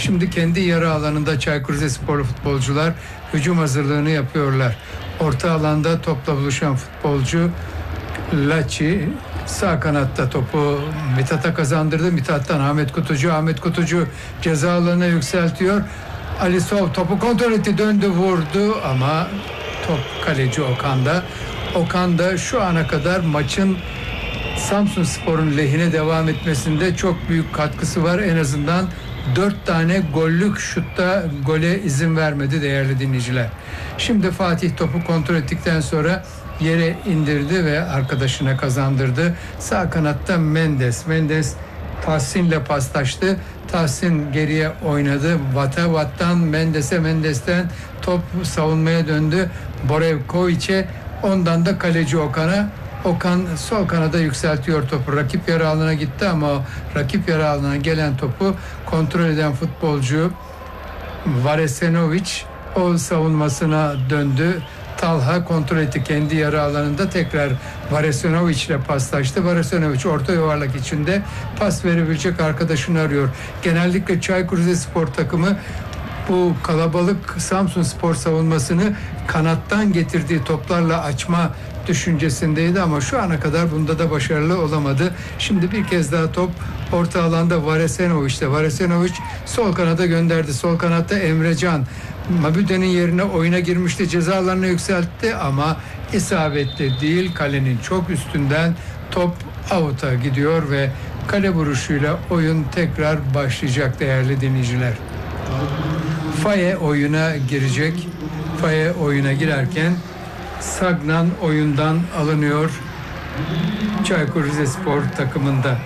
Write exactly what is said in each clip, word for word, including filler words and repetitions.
Şimdi kendi yarı alanında Çaykur Rizesporlu futbolcular hücum hazırlığını yapıyorlar. Orta alanda topla buluşan futbolcu Laçi sağ kanatta topu Mithat'a kazandırdı. Mithat'tan Ahmet Kutucu. Ahmet Kutucu ceza alanına yükseltiyor. Alisov topu kontrol etti, döndü, vurdu ama top kaleci Okan'da. Okan da şu ana kadar maçın Samsunspor'un lehine devam etmesinde çok büyük katkısı var. En azından dört tane gollük şutta gole izin vermedi değerli dinleyiciler. Şimdi Fatih topu kontrol ettikten sonra yere indirdi ve arkadaşına kazandırdı. Sağ kanatta Mendes. Mendes Tahsin'le paslaştı. Tahsin geriye oynadı. Vat'a, Vat'tan Mendes'e, Mendes'ten top savunmaya döndü. Borevkovic'e, ondan da kaleci Okan'a. Okan sol kanada yükseltiyor topu. Rakip yarı alanına gitti ama o rakip yarı alanına gelen topu kontrol eden futbolcu Varesenovic o savunmasına döndü. Talha kontrol etti kendi yarı alanında, tekrar Varesenovic ile paslaştı. Varesenovic orta yuvarlak içinde pas verebilecek arkadaşını arıyor. Genellikle Çaykur Rizespor takımı bu kalabalık Samsunspor savunmasını kanattan getirdiği toplarla açma düşüncesindeydi ama şu ana kadar bunda da başarılı olamadı. Şimdi bir kez daha top orta alanda Varesenovic'te. Varesenovic sol kanada gönderdi. Sol kanatta Emrecan. Mabüde'nin yerine oyuna girmişti. Ceza alanına yükseltti ama isabetli değil. Kalenin çok üstünden top out'a gidiyor ve kale vuruşuyla oyun tekrar başlayacak değerli dinleyiciler. Faye oyuna girecek. Faye oyuna girerken Sagnan oyundan alınıyor Çaykur Rizespor takımında.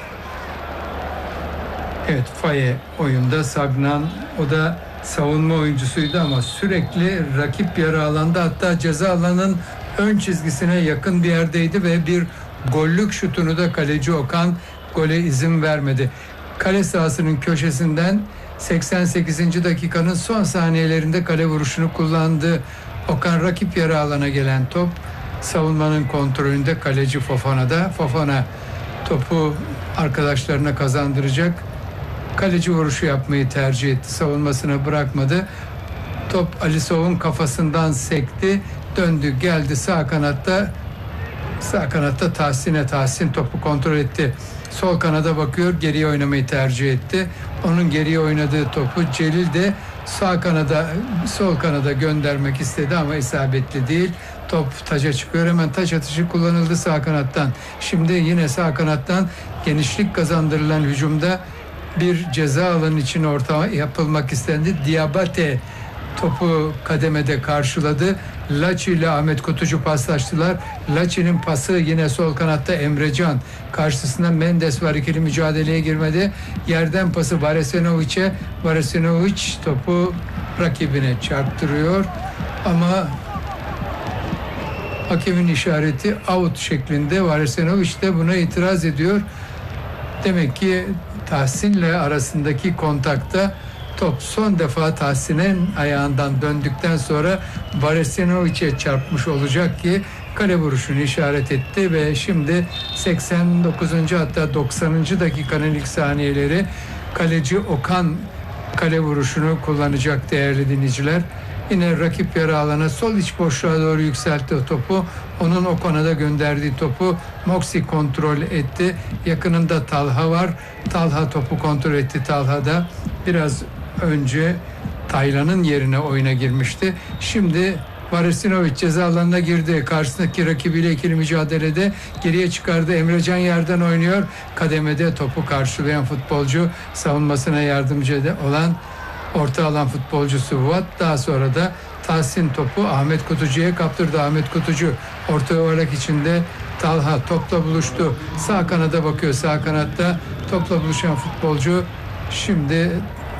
Evet, Faye oyunda, Sagnan o da savunma oyuncusuydu ama sürekli rakip yarı alanda, hatta ceza alanının ön çizgisine yakın bir yerdeydi ve bir gollük şutunu da kaleci Okan gole izin vermedi. Kale sahasının köşesinden seksen sekizinci dakikanın son saniyelerinde kale vuruşunu kullandı. Okan rakip yarı alana gelen top savunmanın kontrolünde, kaleci Fofana'da. Fofana topu arkadaşlarına kazandıracak. Kaleci vuruşu yapmayı tercih etti. Savunmasına bırakmadı. Top Alisov'un kafasından sekti. Döndü geldi sağ kanatta. Sağ kanatta Tahsin'e. Tahsin topu kontrol etti. Sol kanada bakıyor. Geriye oynamayı tercih etti. Onun geriye oynadığı topu Celil de sağ kanada, sol kanada göndermek istedi ama isabetli değil. Top taca çıkıyor. Hemen taç atışı kullanıldı sağ kanattan. Şimdi yine sağ kanattan genişlik kazandırılan hücumda bir ceza alanı için orta yapılmak istendi. Diabate topu kademede karşıladı. Laçi ile Ahmet Kutucu paslaştılar. Laçi'nin pası yine sol kanatta Emrecan. Karşısında Mendes var. İkili mücadeleye girmedi. Yerden pası Varesenovic'e. Varesenovic topu rakibine çarptırıyor. Ama hakemin işareti out şeklinde. Varesenovic de buna itiraz ediyor. Demek ki Tahsin'le arasındaki kontakta top son defa Tahsin'in ayağından döndükten sonra Varesenovic'e çarpmış olacak ki kale vuruşunu işaret etti ve şimdi seksen dokuzuncu hatta doksanıncı dakikanın ilk saniyeleri kaleci Okan kale vuruşunu kullanacak değerli dinleyiciler. Yine rakip yarı alana sol iç boşluğa doğru yükseltti o topu. Onun o konuda gönderdiği topu Moxie kontrol etti. Yakınında Talha var. Talha topu kontrol etti. Talha da biraz önce Taylan'ın yerine oyuna girmişti. Şimdi Varesinovic ceza alanına girdi. Karşısındaki rakibiyle ikili mücadelede geriye çıkardı. Emrecan yerden oynuyor. Kademede topu karşılayan futbolcu, savunmasına yardımcı olan orta alan futbolcusu Vat. Daha sonra da Tahsin topu Ahmet Kutucu'ya kaptırdı. Ahmet Kutucu orta yuvarlak içinde Talha topla buluştu. Sağ kanada bakıyor. Sağ kanatta topla buluşan futbolcu şimdi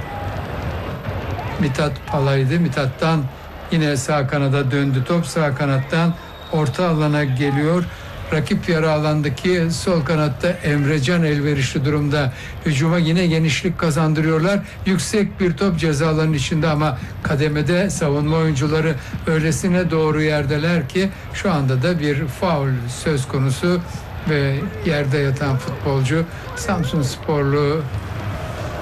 Mithat Palay'dı. Mithat'tan yine sağ kanada döndü top. Sağ kanattan orta alana geliyor. Rakip yarı alandaki sol kanatta Emrecan elverişli durumda. Hücuma yine genişlik kazandırıyorlar. Yüksek bir top ceza alanının içinde ama kademede savunma oyuncuları öylesine doğru yerdeler ki şu anda da bir faul söz konusu ve yerde yatan futbolcu Samsunsporlu